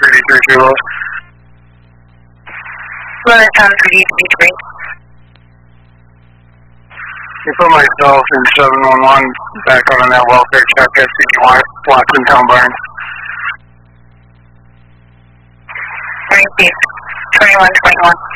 33 True Lows. Runner Town 383. You put myself in 711 back out on that welfare check at City Watson Town Barn. Received. 2121.